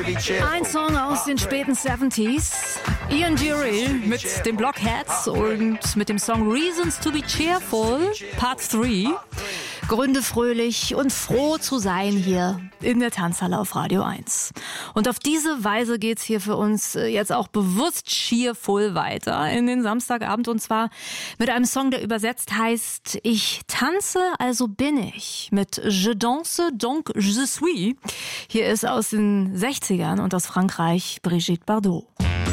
Ein Song aus den späten 70s. Ian Dury mit den Blockheads und mit dem Song Reasons to be Cheerful, Part 3. Gründe, fröhlich und froh zu sein hier in der Tanzhalle auf Radio 1. Und auf diese Weise geht's hier für uns jetzt auch bewusst cheerful weiter in den Samstagabend. Und zwar mit einem Song, der übersetzt heißt Ich tanze, also bin ich. Mit Je danse, donc je suis. Hier ist aus den 60ern und aus Frankreich Brigitte Bardot.